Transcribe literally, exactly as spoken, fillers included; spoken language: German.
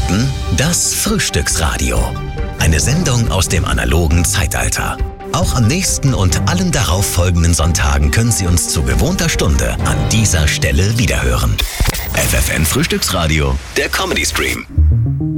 hörten das Frühstücksradio. Eine Sendung aus dem analogen Zeitalter. Auch am nächsten und allen darauffolgenden Sonntagen können Sie uns zu gewohnter Stunde an dieser Stelle wiederhören. F F N Frühstücksradio, der Comedy Stream.